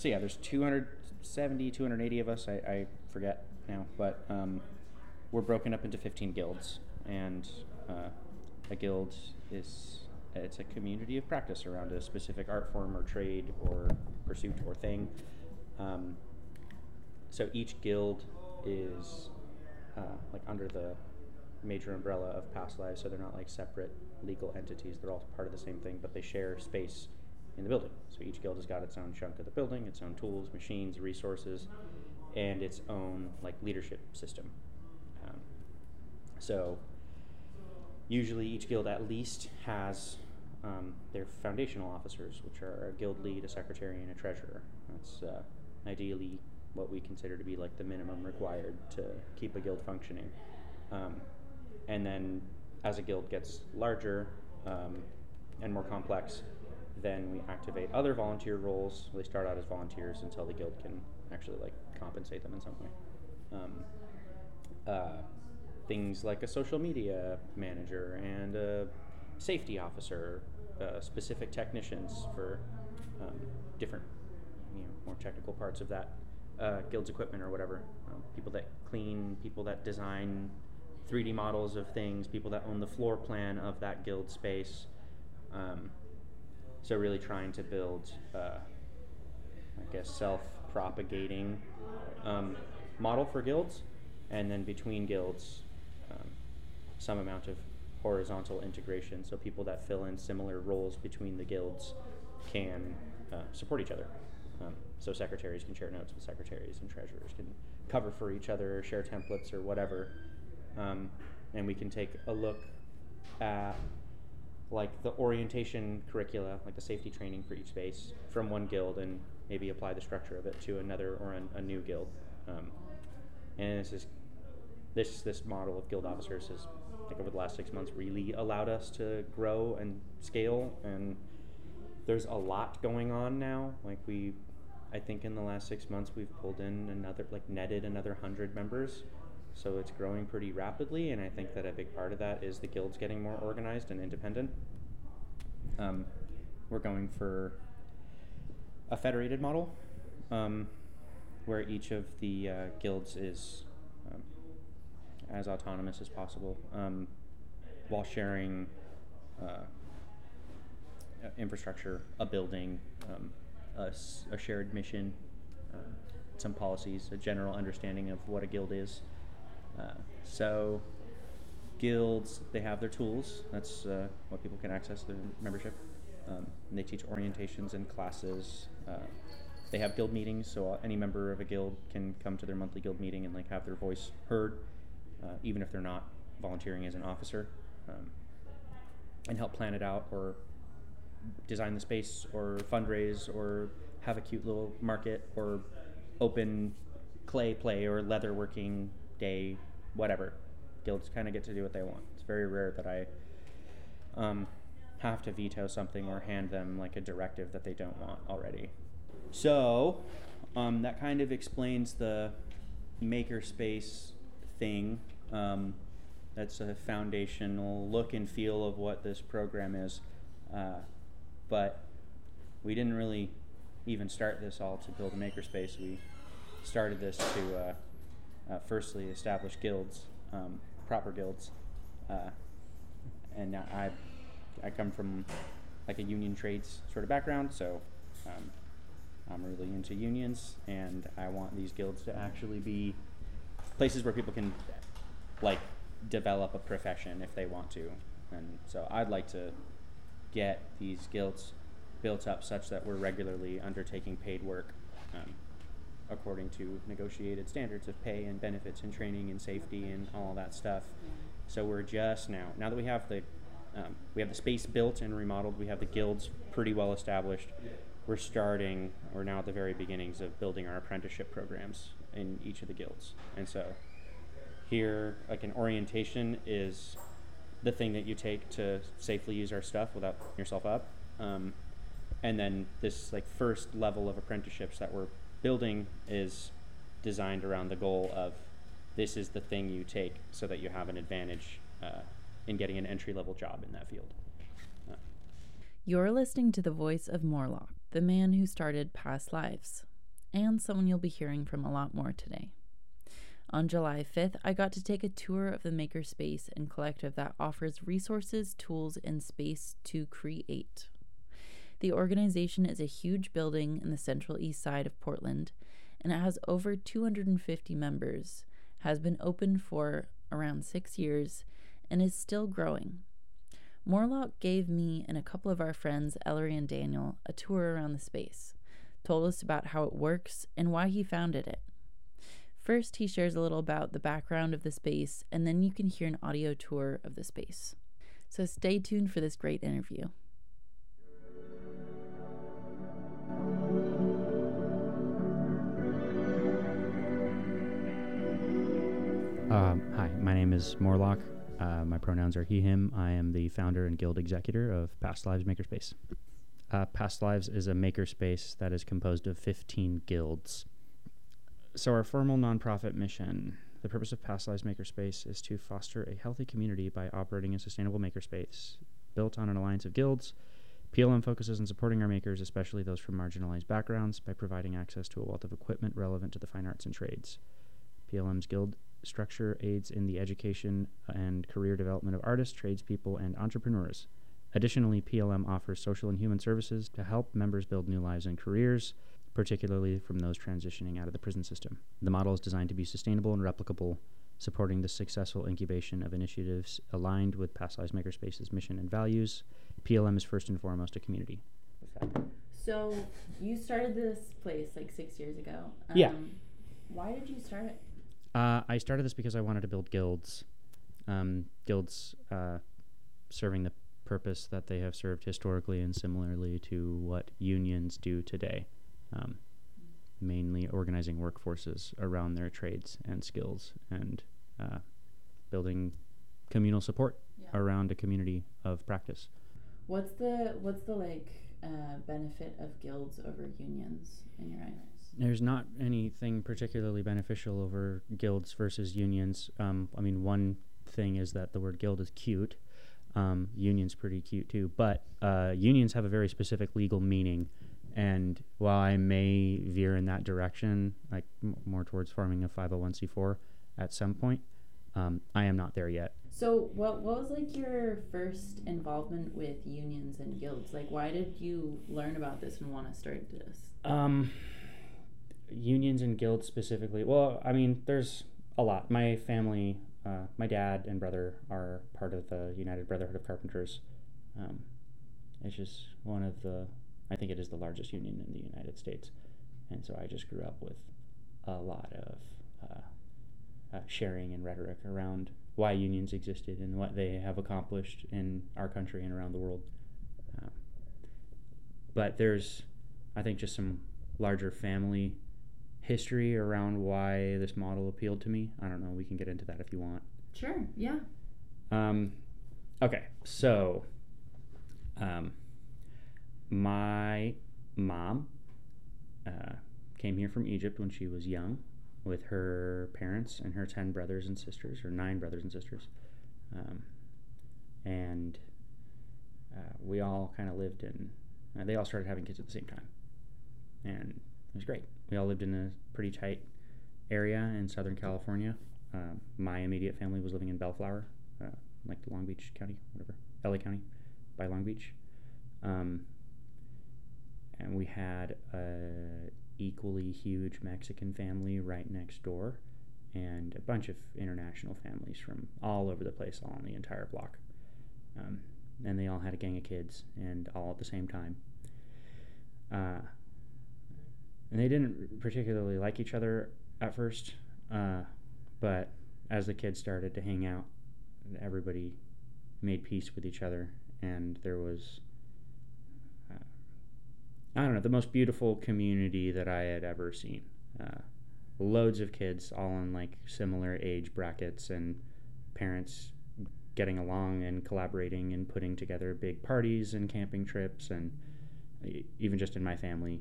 So yeah, there's 270, 280 of us. I forget now, but we're broken up into 15 guilds, and a guild it's a community of practice around a specific art form or trade or pursuit or thing. So each guild is like under the major umbrella of Past Lives, so they're not like separate legal entities. They're all part of the same thing, but they share space in the building. So each guild has got its own chunk of the building, its own tools, machines, resources, and its own like leadership system. So usually each guild at least has their foundational officers, which are a guild lead, a secretary, and a treasurer. That's ideally what we consider to be like the minimum required to keep a guild functioning. And then as a guild gets larger and more complex, then we activate other volunteer roles. They start out as volunteers until the guild can actually like compensate them in some way. Things like a social media manager and a safety officer, specific technicians for different, more technical parts of that guild's equipment or whatever. People that clean, people that design 3D models of things, people that own the floor plan of that guild space. So really trying to build, self-propagating model for guilds, and then between guilds, some amount of horizontal integration, so people that fill in similar roles between the guilds can support each other. So secretaries can share notes with secretaries, and treasurers can cover for each other, share templates or whatever. And we can take a look at like the orientation curricula, like the safety training for each space from one guild, and maybe apply the structure of it to another or a new guild. And this model of guild officers has, I think over the last 6 months, really allowed us to grow and scale, and there's a lot going on now. Like I think in the last 6 months we've pulled in netted another 100 members. So it's growing pretty rapidly, and I think that a big part of that is the guilds getting more organized and independent. We're going for a federated model, where each of the guilds is as autonomous as possible, while sharing infrastructure, a building, a shared mission, some policies, a general understanding of what a guild is. So guilds, they have their tools. That's what people can access their membership. And they teach orientations and classes. They have guild meetings, so any member of a guild can come to their monthly guild meeting and like have their voice heard, even if they're not volunteering as an officer, and help plan it out or design the space or fundraise or have a cute little market or open clay play or leatherworking day, whatever. Guilds kind of get to do what they want. It's very rare that I have to veto something or hand them like a directive that they don't want already. So that kind of explains the makerspace thing. That's a foundational look and feel of what this program is. But we didn't really even start this all to build a makerspace. We started this to firstly establish guilds, proper guilds. And now I come from like a union trades sort of background, so I'm really into unions, and I want these guilds to actually be places where people can like develop a profession if they want to. And so I'd like to get these guilds built up such that we're regularly undertaking paid work according to negotiated standards of pay and benefits and training and safety and all that stuff. So we're just now that we have the space built and remodeled, we have the guilds pretty well established. We're now at the very beginnings of building our apprenticeship programs in each of the guilds. And so here, like, an orientation is the thing that you take to safely use our stuff without yourself up. And then this like first level of apprenticeships that we're building is designed around the goal of this is the thing you take so that you have an advantage in getting an entry-level job in that field. You're listening to the voice of Morlock, the man who started Past Lives. and someone you'll be hearing from a lot more today. On July 5th, I got to take a tour of the Makerspace and collective that offers resources, tools, and space to create. The organization is a huge building in the central east side of Portland, and it has over 250 members, has been open for around 6 years, and is still growing. Morlock gave me and a couple of our friends, Ellery and Daniel, a tour around the space, told us about how it works and why he founded it. First, he shares a little about the background of the space, and then you can hear an audio tour of the space. So stay tuned for this great interview. Hi, my name is Morlock. My pronouns are he, him. I am the founder and guild executor of Past Lives Makerspace. Past Lives is a makerspace that is composed of 15 guilds. So our formal nonprofit mission, the purpose of Past Lives Makerspace is to foster a healthy community by operating a sustainable makerspace built on an alliance of guilds. PLM focuses on supporting our makers, especially those from marginalized backgrounds, by providing access to a wealth of equipment relevant to the fine arts and trades. PLM's guild structure aids in the education and career development of artists, tradespeople, and entrepreneurs. Additionally, PLM offers social and human services to help members build new lives and careers, particularly from those transitioning out of the prison system. The model is designed to be sustainable and replicable, supporting the successful incubation of initiatives aligned with Past Lives Makerspace's mission and values. PLM is first and foremost a community. So you started this place like 6 years ago. Yeah. Why did you start it? I started this because I wanted to build guilds. Guilds serving the purpose that they have served historically and similarly to what unions do today. Mainly organizing workforces around their trades and skills and building communal support around a community of practice. What's the benefit of guilds over unions in your eyes? There's not anything particularly beneficial over guilds versus unions. One thing is that the word guild is cute. Union's pretty cute too, but unions have a very specific legal meaning. And while I may veer in that direction, like more towards forming a 501c4 at some point, I am not there yet. So what was like your first involvement with unions and guilds? Like, why did you learn about this and want to start this? Unions and guilds specifically. Well, there's a lot. My family, my dad and brother are part of the United Brotherhood of Carpenters. It's just I think it is the largest union in the United States. And so I just grew up with a lot of sharing and rhetoric around why unions existed and what they have accomplished in our country and around the world. But there's, I think, just some larger family history around why this model appealed to me. I don't know, we can get into that if you want. Sure, yeah. Okay, so my mom came here from Egypt when she was young with her parents and her 10 brothers and sisters, or 9 brothers and sisters. And we all kind of lived in, they all started having kids at the same time. And it was great. We all lived in a pretty tight area in Southern California. My immediate family was living in Bellflower, like Long Beach County, whatever, LA County, by Long Beach. And we had a equally huge Mexican family right next door, and a bunch of international families from all over the place, all on the entire block. And they all had a gang of kids, and all at the same time. And they didn't particularly like each other at first, but as the kids started to hang out, everybody made peace with each other, and there was, the most beautiful community that I had ever seen. Loads of kids, all in like similar age brackets, and parents getting along and collaborating and putting together big parties and camping trips, and even just in my family,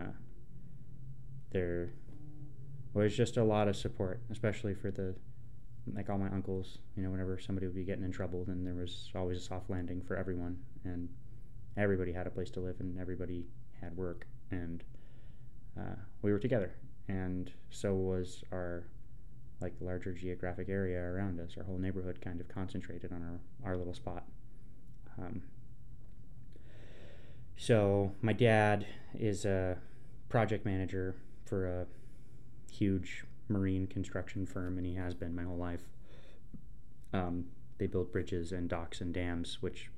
there was just a lot of support, especially for all my uncles. Whenever somebody would be getting in trouble, then there was always a soft landing for everyone, and everybody had a place to live, and everybody had work, and we were together, and so was our like larger geographic area around us. Our whole neighborhood kind of concentrated on our little spot. So my dad is a project manager for a huge marine construction firm, and he has been my whole life. They build bridges and docks and dams, which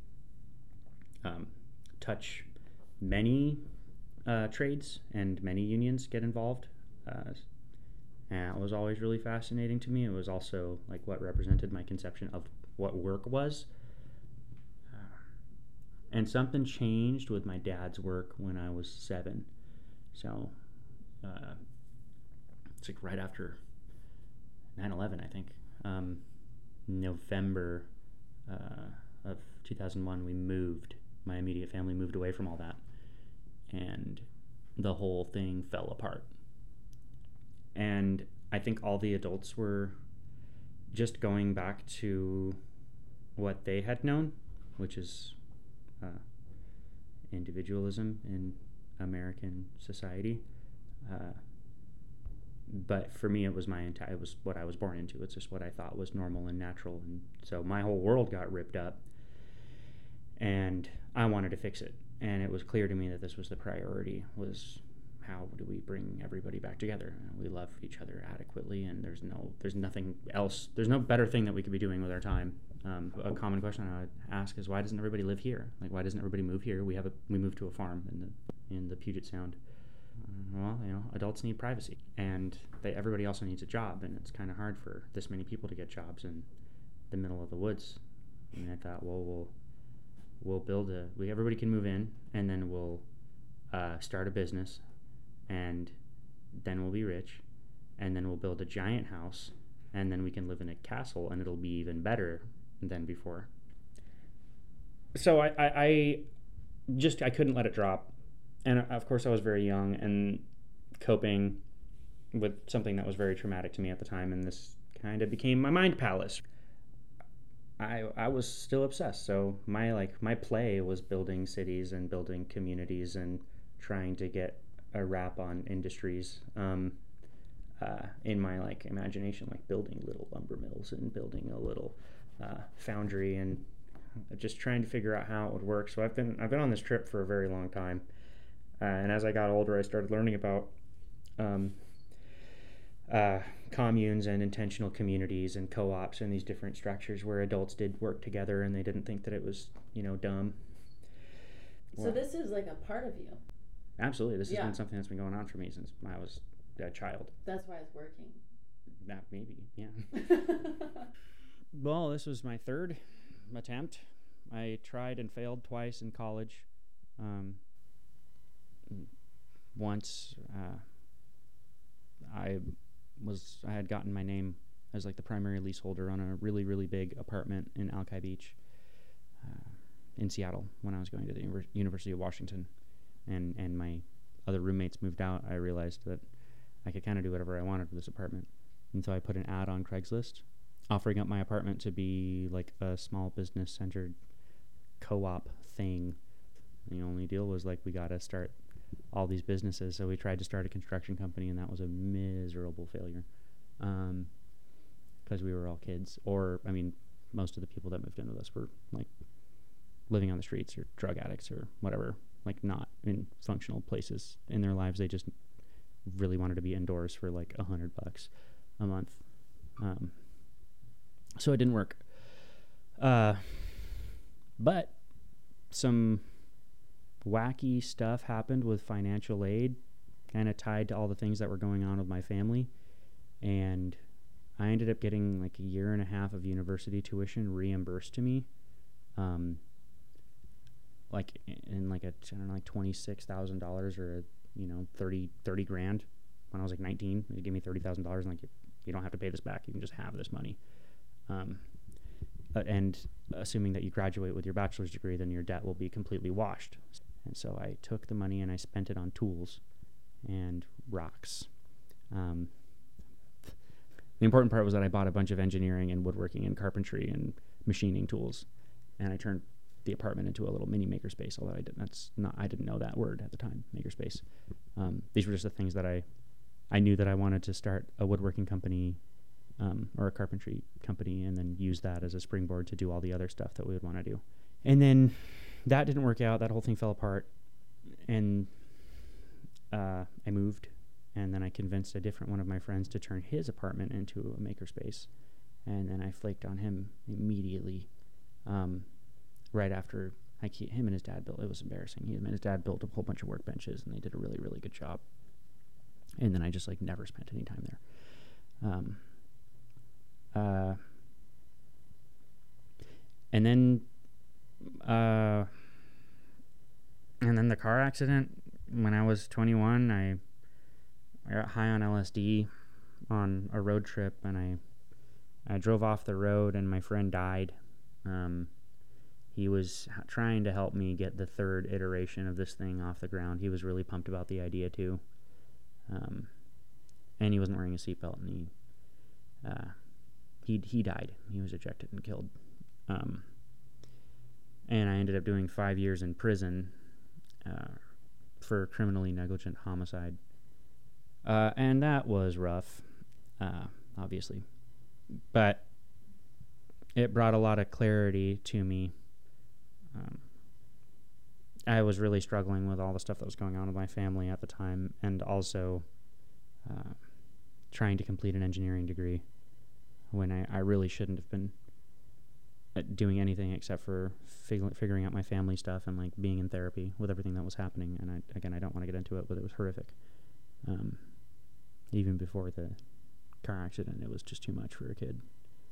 touch many trades, and many unions get involved. And it was always really fascinating to me. It was also like what represented my conception of what work was. And something changed with my dad's work when I was 7. So it's like right after 9/11, I think. November of 2001, we moved. My immediate family moved away from all that. And the whole thing fell apart. And I think all the adults were just going back to what they had known, which is individualism in American society. But for me, it was it was what I was born into. It's just what I thought was normal and natural. And so my whole world got ripped up, and I wanted to fix it. And it was clear to me that this was the priority, was how do we bring everybody back together? We love each other adequately, and there's nothing else. There's no better thing that we could be doing with our time. A common question I would ask is, why doesn't everybody live here? Like, why doesn't everybody move here? We moved to a farm in the Puget Sound. Well, adults need privacy, and everybody also needs a job, and it's kind of hard for this many people to get jobs in the middle of the woods. And I thought, well, we'll build everybody can move in, and then we'll start a business, and then we'll be rich, and then we'll build a giant house, and then we can live in a castle, and it'll be even better than before. So I couldn't let it drop. And of course I was very young and coping with something that was very traumatic to me at the time, and this kind of became my mind palace. I was still obsessed, so my play was building cities and building communities and trying to get a wrap on industries in my imagination, building little lumber mills and building a little foundry, and just trying to figure out how it would work. So I've been on this trip for a very long time, and as I got older, I started learning about communes and intentional communities and co-ops and these different structures where adults did work together, and they didn't think that it was dumb. So this is like a part of you. Absolutely. This has been something that's been going on for me since I was a child. That's why it's working. That maybe, yeah. Well, this was my third attempt. I tried and failed twice in college. Once I had gotten my name as the primary leaseholder on a really, really big apartment in Alki Beach in Seattle when I was going to the University of Washington, and my other roommates moved out. I realized that I could kind of do whatever I wanted with this apartment. And so I put an ad on Craigslist offering up my apartment to be a small business centered co-op thing. The only deal was we got to start all these businesses. So we tried to start a construction company, and that was a miserable failure because we were all kids. Most of the people that moved in with us were living on the streets or drug addicts or whatever, not in functional places in their lives. They just really wanted to be indoors for $100 a month. So it didn't work. But some wacky stuff happened with financial aid, kind of tied to all the things that were going on with my family. And I ended up getting a year and a half of university tuition reimbursed to me. In $26,000 or $30,000 when I was 19. They gave me $30,000 and you don't have to pay this back. You can just have this money. And assuming that you graduate with your bachelor's degree, then your debt will be completely washed. And so I took the money and I spent it on tools and rocks. The important part was that I bought a bunch of engineering and woodworking and carpentry and machining tools, and I turned the apartment into a little mini makerspace. Although I didn't know that word at the time, makerspace. These were just the things that I knew that I wanted to start a woodworking company or a carpentry company, and then use that as a springboard to do all the other stuff that we would want to do. And then that didn't work out. That whole thing fell apart, and I moved, and then I convinced a different one of my friends to turn his apartment into a makerspace, and then I flaked on him immediately. Right after him and his dad built, it was embarrassing. Him and his dad built a whole bunch of workbenches, and they did a really, really good job. And then I just like never spent any time there. And then the car accident when I was 21, I got high on LSD on a road trip, and I drove off the road, and my friend died. He was trying to help me get the third iteration of this thing off the ground. He was really pumped about the idea too. And he wasn't wearing a seatbelt, and he died. He was ejected and killed. And I ended up doing 5 years in prison for criminally negligent homicide. And that was rough, obviously. But it brought a lot of clarity to me. I was really struggling with all the stuff that was going on with my family at the time, and also trying to complete an engineering degree when I really shouldn't have been doing anything except for figuring out my family stuff and like being in therapy with everything that was happening. And I don't want to get into it, but it was horrific. Even before the car accident, it was just too much for a kid.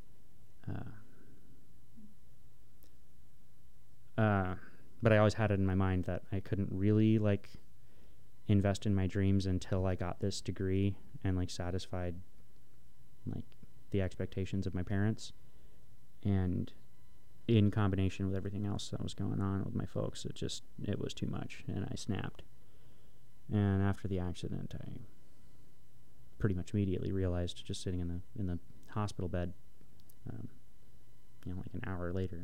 But I always had it in my mind that I couldn't really like invest in my dreams until I got this degree and like satisfied like the expectations of my parents. And in combination with everything else that was going on with my folks, it was too much, and I snapped. And after the accident, I pretty much immediately realized, just sitting in the hospital bed, like an hour later,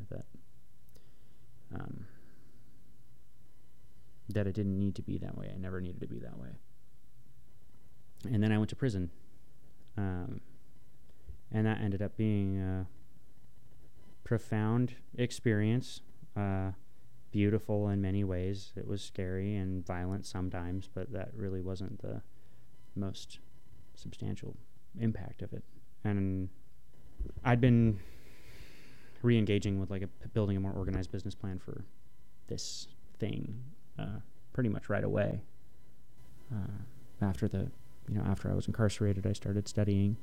that it didn't need to be that way. I never needed to be that way. And then I went to prison, and that ended up being a profound experience, beautiful in many ways. It was scary and violent sometimes, but that really wasn't the most substantial impact of it. And I'd been re-engaging with building a more organized business plan for this thing pretty much right away. After I was incarcerated, I started studying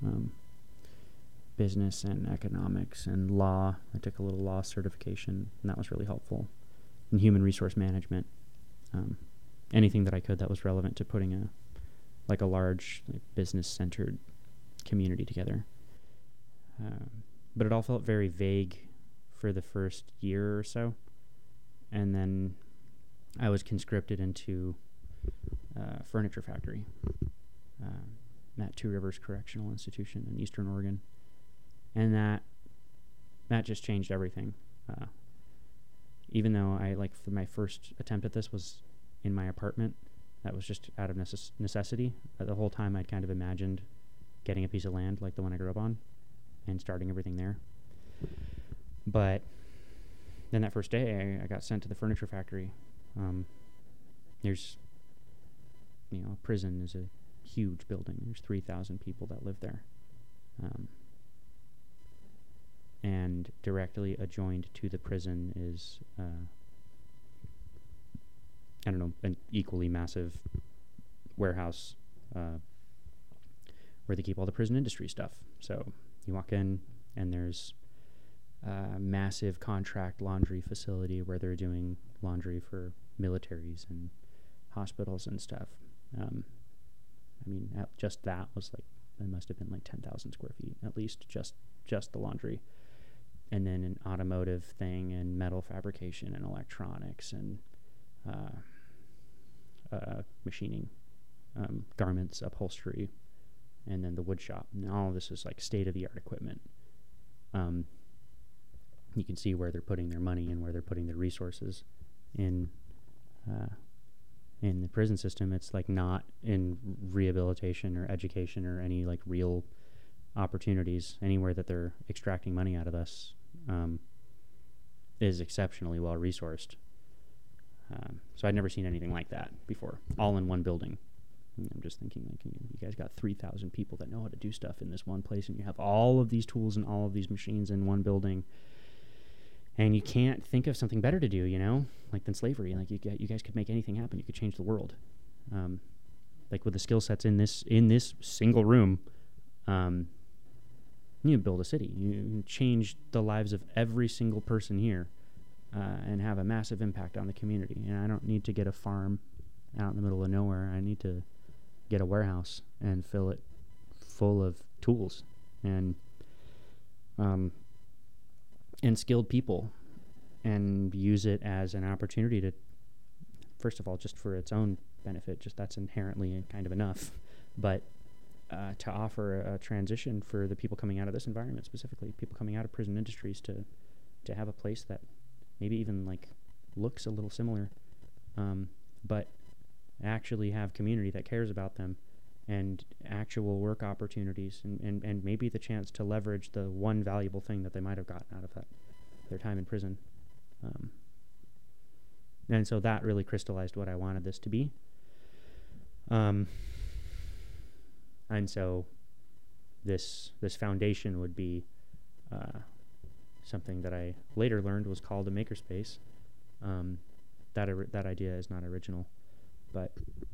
business and economics and law. I took a little law certification, and that was really helpful. And human resource management. Anything that I could that was relevant to putting a large business-centered community together. But it all felt very vague for the first year or so. And then I was conscripted into furniture factory at Two Rivers Correctional Institution in Eastern Oregon. And that just changed everything. Even though for my first attempt at this was in my apartment, that was just out of necessity. The whole time I'd kind of imagined getting a piece of land like the one I grew up on and starting everything there. But then that first day, I got sent to the furniture factory. Prison is a huge building. There's 3,000 people that live there. And directly adjoined to the prison is, an equally massive warehouse where they keep all the prison industry stuff. So you walk in, and there's a massive contract laundry facility where they're doing laundry for militaries and hospitals and stuff. Just that was it must have been 10,000 square feet, at least just the laundry. And then an automotive thing and metal fabrication and electronics and machining, garments, upholstery, and then the wood shop. And all of this is state-of-the-art equipment. You can see where they're putting their money and where they're putting their resources in In the prison system, it's like not in rehabilitation or education or any like real opportunities anywhere that they're extracting money out of us is exceptionally well resourced. So I'd never seen anything like that before, all in one building. And I'm just thinking, like, you guys got 3,000 people that know how to do stuff in this one place, and you have all of these tools and all of these machines in one building, and you can't think of something better to do, you know, like than slavery. Like you guys could make anything happen. You could change the world. Like with the skill sets in this single room, you build a city. You change the lives of every single person here, and have a massive impact on the community. And I don't need to get a farm out in the middle of nowhere. I need to get a warehouse and fill it full of tools and skilled people, and use it as an opportunity to, first of all, just for its own benefit, just that's inherently kind of enough, but to offer a transition for the people coming out of this environment, specifically people coming out of prison industries, to have a place that maybe even like looks a little similar, but actually have community that cares about them, and actual work opportunities, and maybe the chance to leverage the one valuable thing that they might have gotten out of their time in prison. And so that really crystallized what I wanted this to be. And so this foundation would be something that I later learned was called a makerspace. That idea is not original, but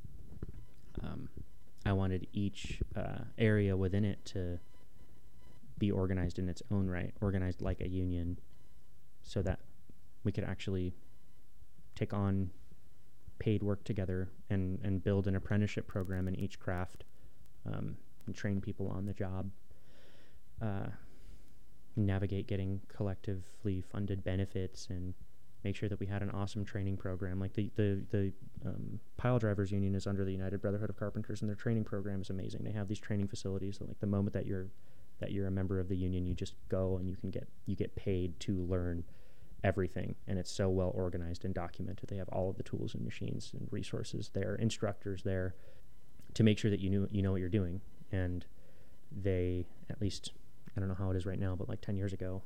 I wanted each area within it to be organized in its own right, organized like a union, so that we could actually take on paid work together and build an apprenticeship program in each craft, and train people on the job, navigate getting collectively funded benefits, and make sure that we had an awesome training program. Like the Pile Drivers Union is under the United Brotherhood of Carpenters, and their training program is amazing. They have these training facilities that, like, the moment that you're a member of the union, you just go and you get paid to learn everything, and it's so well organized and documented. They have all of the tools and machines and resources there, instructors there, to make sure that you know what you're doing. And they, at least, I don't know how it is right now, but like 10 years ago,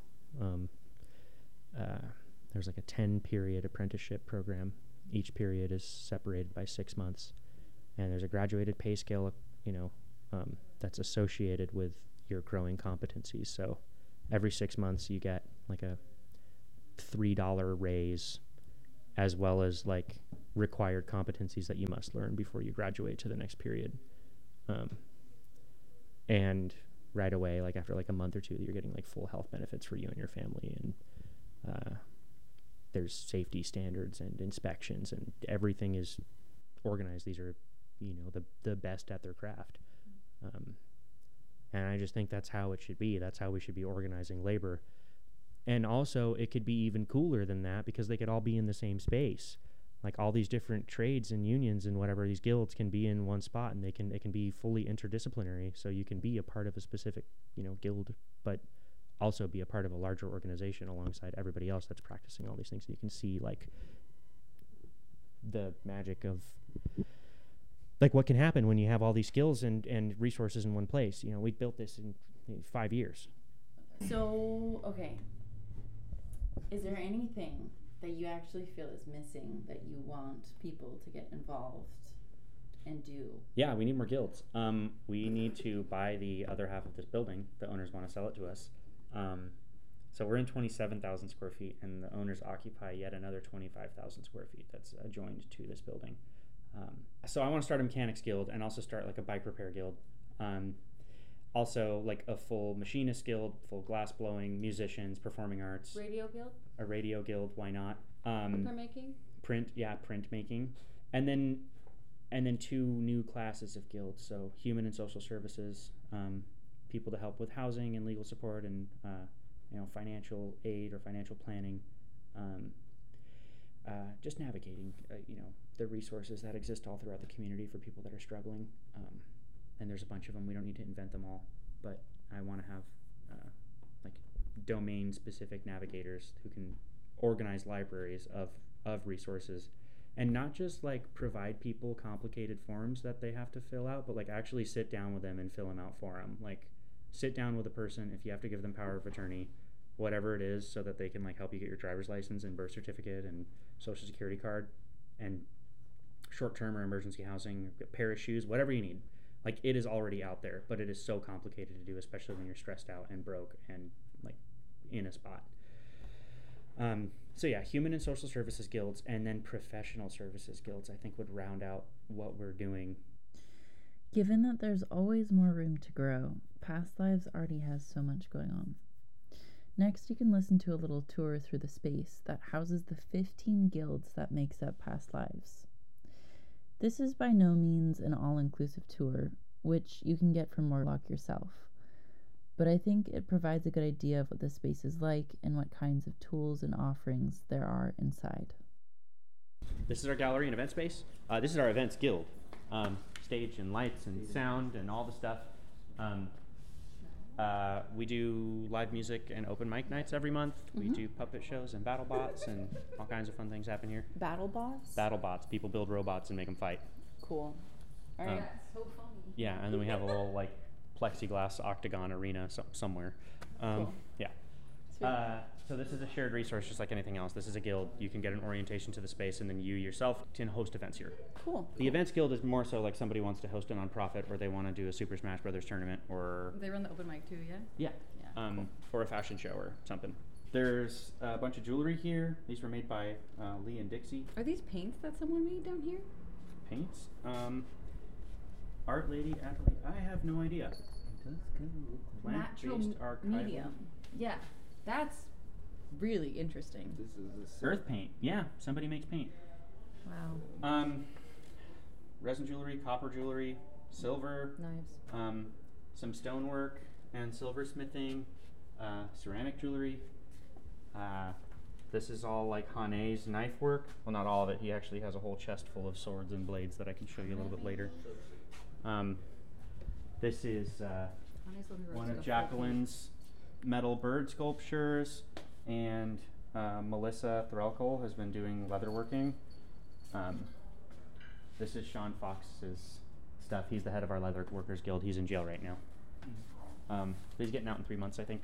there's like a 10-period apprenticeship program. Each period is separated by 6 months, and there's a graduated pay scale, that's associated with your growing competencies. So every 6 months you get like a $3 raise, as well as like required competencies that you must learn before you graduate to the next period. And right away, like after like a month or two, you're getting like full health benefits for you and your family, and there's safety standards and inspections, and everything is organized. These are, the best at their craft. And I just think that's how it should be. That's how we should be organizing labor. And also, it could be even cooler than that, because they could all be in the same space. Like, all these different trades and unions and whatever, these guilds can be in one spot, and it can be fully interdisciplinary. So you can be a part of a specific, guild, but also be a part of a larger organization alongside everybody else that's practicing all these things. So you can see like the magic of like what can happen when you have all these skills and resources in one place. We built this in 5 years. So, okay. Is there anything that you actually feel is missing that you want people to get involved and do? Yeah, we need more guilds. We need to buy the other half of this building. The owners want to sell it to us. So we're in 27,000 square feet, and the owners occupy yet another 25,000 square feet that's adjoined to this building. So I want to start a mechanics guild, and also start like a bike repair guild. Also like a full machinist guild, full glass blowing, musicians, performing arts. Radio guild? A radio guild, why not? Printmaking? Printmaking. And then 2 new classes of guilds, so human and social services, people to help with housing and legal support, and financial aid or financial planning, just navigating the resources that exist all throughout the community for people that are struggling. And there's a bunch of them. We don't need to invent them all, but I want to have like domain specific navigators who can organize libraries of resources and not just like provide people complicated forms that they have to fill out, but like actually sit down with them and fill them out for them. Like sit down with a person, if you have to give them power of attorney, whatever it is, so that they can like help you get your driver's license and birth certificate and social security card and short-term or emergency housing, a pair of shoes, whatever you need. Like it is already out there, but it is so complicated to do, especially when you're stressed out and broke and like in a spot. So yeah, human and social services guilds, and then professional services guilds, I think would round out what we're doing. Given that there's always more room to grow, Past Lives already has so much going on. Next, you can listen to a little tour through the space that houses the 15 guilds that makes up Past Lives. This is by no means an all-inclusive tour, which you can get from Morlock yourself, but I think it provides a good idea of what the space is like and what kinds of tools and offerings there are inside. This is our gallery and event space. This is our events guild. Stage and lights and sound and all the stuff. We do live music and open mic nights every month. We do puppet shows and battle bots and all kinds of fun things happen here. Battle bots? Battle bots. People build robots and make them fight. Cool. All right. So funny. Yeah, and then we have a little like plexiglass octagon arena somewhere. Cool. Yeah. So this is a shared resource just like anything else. This is a guild. You can get an orientation to the space, and then you yourself can host events here. Cool. The events guild is more so like somebody wants to host a nonprofit, or they want to do a Super Smash Brothers tournament, or They run the open mic too, yeah? yeah, or a fashion show or something. There's a bunch of jewelry here. These were made by Lee and Dixie. Are these paints that someone made down here? Paints. Art lady Adelaide. I have no idea. Natural Plant-based archival. medium. Yeah, that's really interesting. This is a Earth paint. Yeah, somebody makes paint. Wow. Resin jewelry, copper jewelry, silver, Knives. some stonework and silversmithing, ceramic jewelry. This is all like Hane's knife work. Well, not all of it. He actually has a whole chest full of swords and blades that I can show you a little bit later. This is one of Jacqueline's metal bird sculptures, and Melissa Threlkel has been doing leatherworking. This is Sean Fox's stuff. He's the head of our Leather Workers Guild. He's in jail right now. He's getting out in 3 months, I think.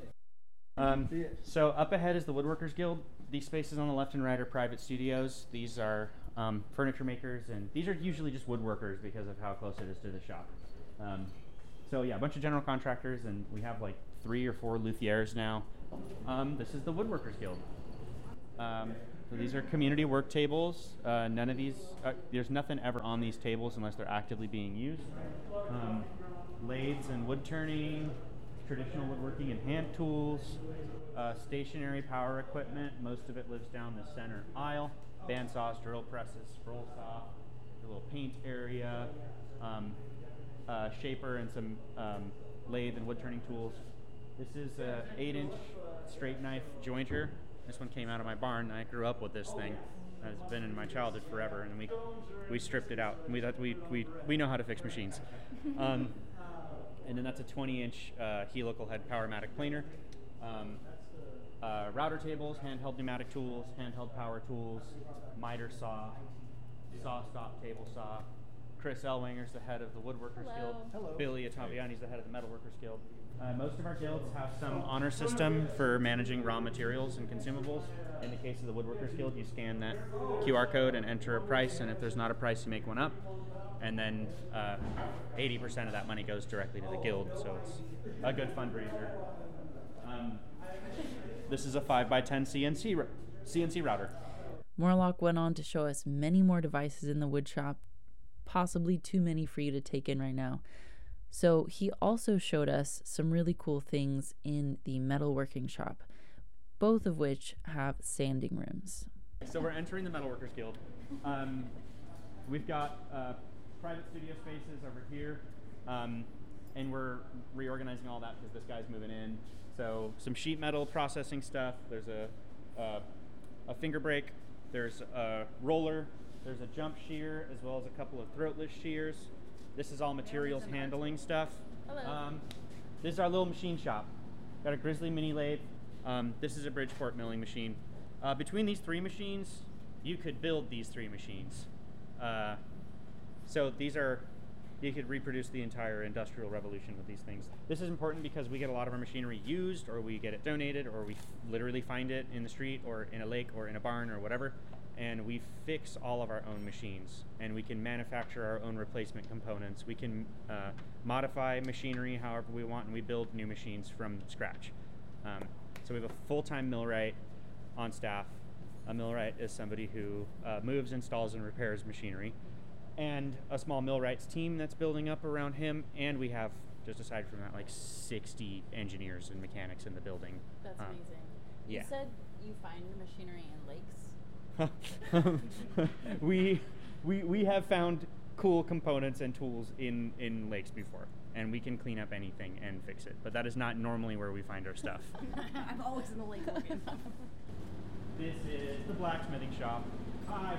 So up ahead is the Woodworkers Guild. These spaces on the left and right are private studios. These are furniture makers, and these are usually just woodworkers because of how close it is to the shop. So yeah, a bunch of general contractors, and we have like 3 or 4 luthiers now. This is the Woodworkers Guild. So these are community work tables. None of these, there's nothing ever on these tables unless they're actively being used. Lathes and wood turning, traditional woodworking and hand tools, stationary power equipment. Most of it lives down the center aisle. Bandsaws, drill presses, scroll saw, a little paint area, shaper and some lathe and wood turning tools. This is an 8-inch straight knife jointer. This one came out of my barn. I grew up with this thing. It's been in my childhood forever, and we stripped it out. We know how to fix machines. And then that's a 20-inch helical head Powermatic planer. Router tables, handheld pneumatic tools, handheld power tools, miter saw, saw stop table saw. Chris Elwanger's the head of the Woodworkers Guild. Hello. Billy Ottaviani's the head of the Metalworkers Guild. Most of our guilds have some honor system for managing raw materials and consumables. In the case of the Woodworkers Guild, you scan that QR code and enter a price, and if there's not a price, you make one up. And then 80% of that money goes directly to the guild, so it's a good fundraiser. This is a 5x10 CNC router. Morlock went on to show us many more devices in the wood shop, possibly too many for you to take in right now. So he also showed us some really cool things in the metalworking shop, both of which have sanding rooms. So we're entering the Metalworkers Guild. We've got private studio spaces over here, and we're reorganizing all that because this guy's moving in. So some sheet metal processing stuff. There's a finger brake. There's a roller. There's a jump shear as well as a couple of throatless shears. This is all materials handling stuff. Hello. This is our little machine shop. Got a Grizzly mini lathe. This is a Bridgeport milling machine. Between these 3 machines, you could build these 3 machines. So these are, you could reproduce the entire industrial revolution with these things. This is important because we get a lot of our machinery used, or we get it donated, or we literally find it in the street or in a lake or in a barn or whatever, and we fix all of our own machines, and we can manufacture our own replacement components. We can modify machinery however we want, and we build new machines from scratch. So we have a full-time millwright on staff. A millwright is somebody who moves, installs, and repairs machinery, and a small millwrights team that's building up around him, and we have, just aside from that, like 60 engineers and mechanics in the building. That's amazing. Yeah. You said you find machinery in lakes? we have found cool components and tools in lakes before, and we can clean up anything and fix it, but that is not normally where we find our stuff. I'm always in the lake looking. This is the blacksmithing shop. Hi.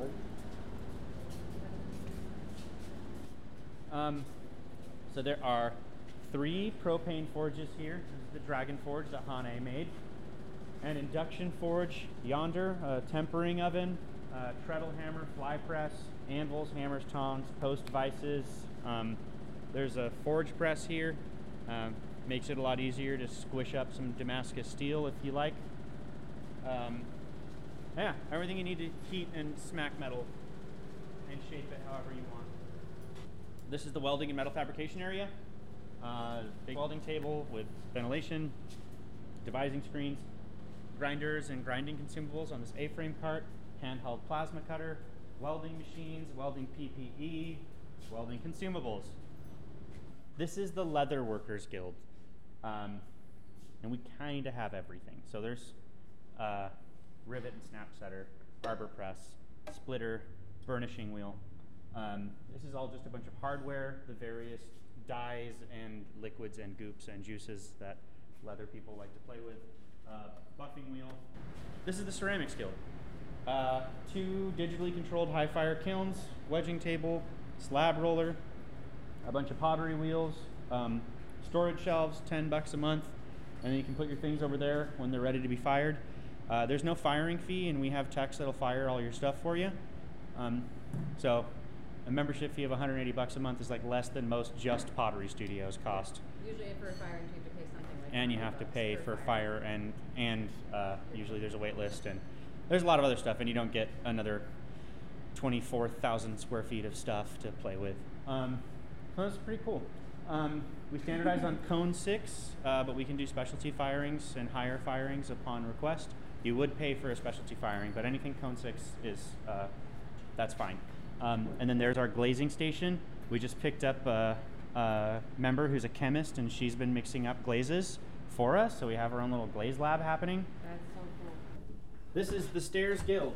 So there are 3 propane forges here. This is the Dragon Forge that Hane made. An induction forge yonder, a tempering oven, treadle hammer, fly press, anvils, hammers, tongs, post vices. There's a forge press here. Makes it a lot easier to squish up some Damascus steel if you like. Yeah, everything you need to heat and smack metal and shape it however you want. This is the welding and metal fabrication area. Big welding table with ventilation, devising screens, grinders and grinding consumables on this A-frame cart, handheld plasma cutter, welding machines, welding PPE, welding consumables. This is the Leather Workers Guild, and we kind of have everything. So there's rivet and snap setter, arbor press, splitter, burnishing wheel. This is all just a bunch of hardware, the various dyes and liquids and goops and juices that leather people like to play with. Buffing wheel. This is the Ceramics Guild. 2 digitally controlled high fire kilns, wedging table, slab roller, a bunch of pottery wheels, storage shelves, $10 a month, and then you can put your things over there when they're ready to be fired. There's no firing fee, and we have techs that'll fire all your stuff for you. So a membership fee of $180 a month is like less than most just pottery studios cost. Usually for a firing, you have to pay something like And you have to pay for fire, and usually there's a wait list, and there's a lot of other stuff, and you don't get another 24,000 square feet of stuff to play with. So that's pretty cool. We standardize on Cone 6, but we can do specialty firings and higher firings upon request. You would pay for a specialty firing, but anything Cone 6 is, that's fine. And then there's our glazing station. We just picked up a member who's a chemist, and she's been mixing up glazes for us, so we have our own little glaze lab happening. That's so cool. This is the Stairs Guild.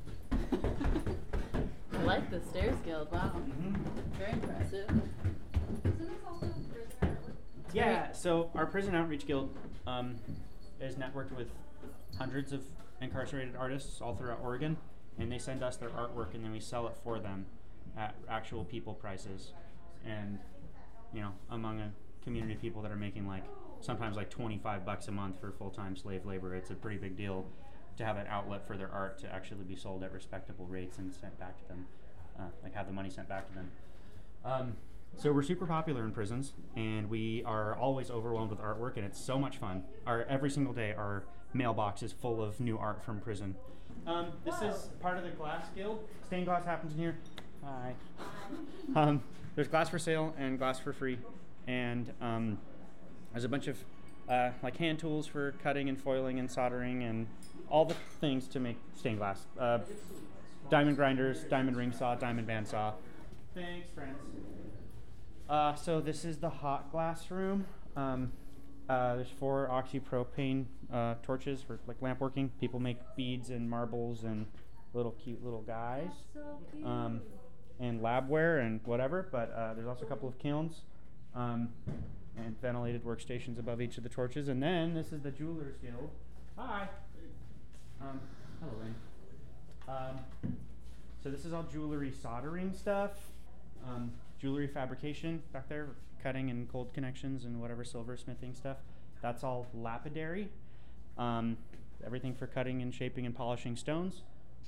I like the Stairs Guild. Wow. Very impressive. Isn't this also prison outlet? Yeah, so our Prison Outreach Guild is networked with hundreds of incarcerated artists all throughout Oregon, and they send us their artwork, and then we sell it for them at actual people prices. And, you know, among a community of people that are making like sometimes like $25 a month for full-time slave labor, it's a pretty big deal to have an outlet for their art to actually be sold at respectable rates and sent back to them, like have the money sent back to them. So we're super popular in prisons, and we are always overwhelmed with artwork, and it's so much fun. Every single day our mailbox is full of new art from prison. This is part of the Glass Guild. Stained glass happens in here. Hi. There's glass for sale and glass for free, and there's a bunch of like hand tools for cutting and foiling and soldering and all the things to make stained glass. Diamond grinders, diamond ring saw, diamond bandsaw. Thanks, friends. So this is the hot glass room. There's 4 oxypropane torches for like lamp working. People make beads and marbles and little cute little guys. So cute. And labware and whatever, but there's also a couple of kilns and ventilated workstations above each of the torches. And then this is the Jewelers Guild. Hi. Hello, Lynn. So this is all jewelry soldering stuff, jewelry fabrication back there, cutting and cold connections and whatever silversmithing stuff. That's all lapidary. Everything for cutting and shaping and polishing stones.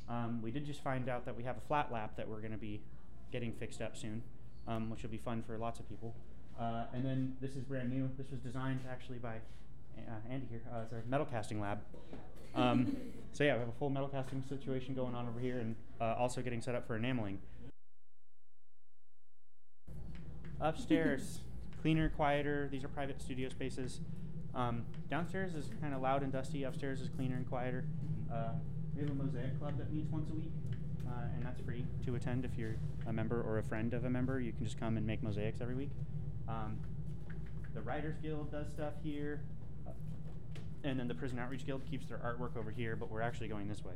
We did just find out that we have a flat lap that we're going to be getting fixed up soon, which will be fun for lots of people. And then this is brand new. This was designed actually by Andy here. It's our metal casting lab. So yeah, we have a full metal casting situation going on over here, and also getting set up for enameling. Upstairs, cleaner, quieter. These are private studio spaces. Downstairs is kind of loud and dusty. Upstairs is cleaner and quieter. We have a mosaic club that meets once a week, and that's free to attend if you're a member or a friend of a member. You can just come and make mosaics every week. The Writers Guild does stuff here, and then the Prison Outreach Guild keeps their artwork over here, but we're actually going this way.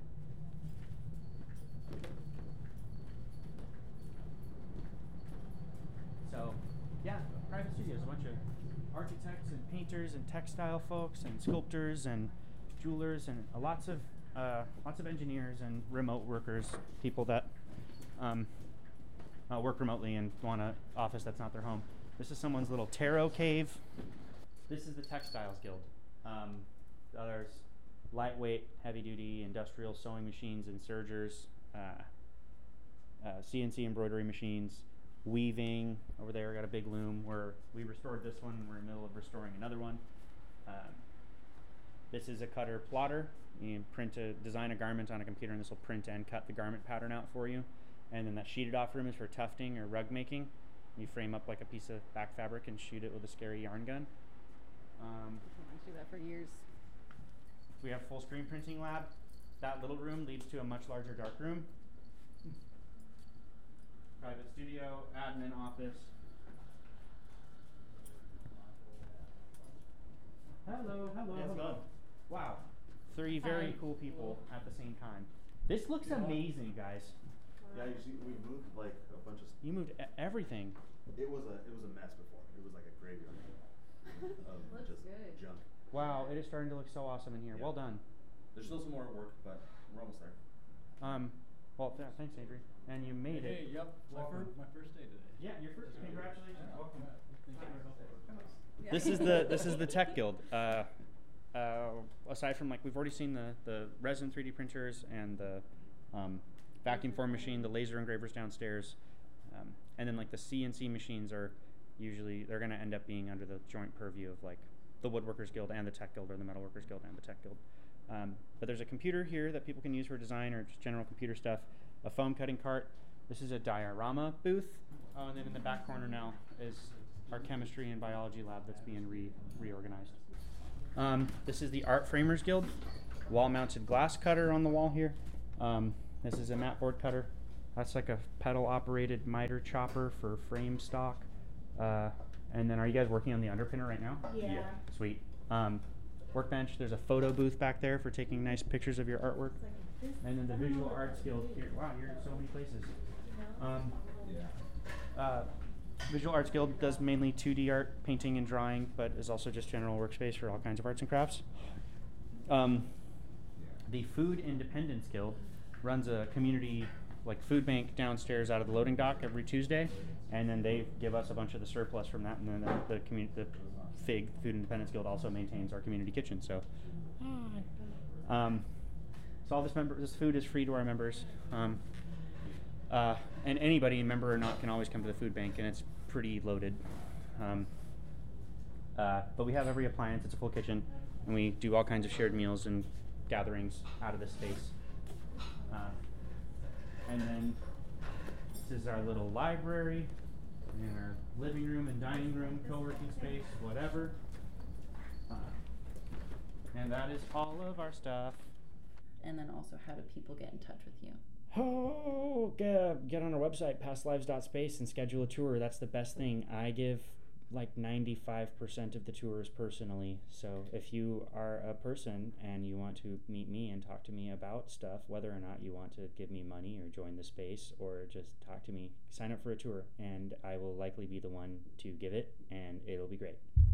So, yeah, private studios, a bunch of architects and painters and textile folks and sculptors and jewelers and lots of engineers and remote workers, people that work remotely and want an office that's not their home. This is someone's little tarot cave. This is the Textiles Guild. There's lightweight, heavy-duty industrial sewing machines and sergers, CNC embroidery machines, weaving. Over there, got a big loom where we restored this one and we're in the middle of restoring another one. This is a cutter plotter. You design a garment on a computer, and this will print and cut the garment pattern out for you. And then that sheeted off room is for tufting or rug making. You frame up like a piece of back fabric and shoot it with a scary yarn gun. I wanted to do that for years. We have full screen printing lab. That little room leads to a much larger dark room. Private studio, admin office. Hello. Wow. 3 very Hi. cool people at the same time. This looks amazing, guys. Yeah, you see, we moved like a bunch of. You moved everything. It was a mess before. It was like a graveyard of Looks just good. junk. Wow, it is starting to look so awesome in here. Yeah. Well done. There's still some more work, but we're almost there. Well, yeah, thanks, Adri. And you made Hey, it. yep, my first day today. Yeah, your first. Congratulations. Welcome. Yeah. This is the Tech Guild. Aside from, like, we've already seen the resin 3D printers and the vacuum form machine, the laser engravers downstairs, and then like the CNC machines are usually, they're going to end up being under the joint purview of like the Woodworkers Guild and the Tech Guild, or the Metalworkers Guild and the Tech Guild. But there's a computer here that people can use for design or just general computer stuff, a foam cutting cart. This is a diorama booth. Oh, and then in the back corner now is our chemistry and biology lab that's being reorganized. This is the Art Framers Guild, wall-mounted glass cutter on the wall here. This is a mat board cutter. That's like a pedal-operated miter chopper for frame stock. And then, are you guys working on the underpinner right now? Yeah. Sweet. Workbench. There's a photo booth back there for taking nice pictures of your artwork. And then the Visual Arts Guild here. Wow, you're in so many places. Visual Arts Guild does mainly 2D art, painting and drawing, but is also just general workspace for all kinds of arts and crafts. The Food Independence Guild runs a community food bank downstairs out of the loading dock every Tuesday, and then they give us a bunch of the surplus from that, and then the FIG, Food Independence Guild, also maintains our community kitchen. So, so all this food is free to our members. And anybody, member or not, can always come to the food bank, and it's pretty loaded. But we have every appliance. It's a full kitchen, and we do all kinds of shared meals and gatherings out of this space. And then this is our little library, and our living room and dining room, co-working space, whatever. And that is all of our stuff. And then also, how do people get in touch with you? Oh, get on our website, pastlives.space, and schedule a tour. That's the best thing. I give like 95% of the tours personally. So if you are a person and you want to meet me and talk to me about stuff, whether or not you want to give me money or join the space or just talk to me, sign up for a tour, and I will likely be the one to give it, and it'll be great.